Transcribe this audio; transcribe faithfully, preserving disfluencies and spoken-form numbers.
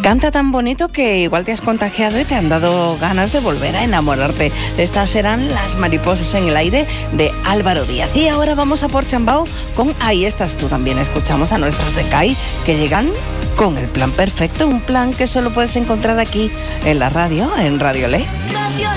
Canta tan bonito que igual te has contagiado y te han dado ganas de volver a enamorarte. Estas serán Las mariposas en el aire de Álvaro Díaz. Y ahora vamos a por Chambao con Ahí estás tú también. Escuchamos a nuestros de C A I que llegan con el plan perfecto, un plan que solo puedes encontrar aquí en la radio, en Radio Le.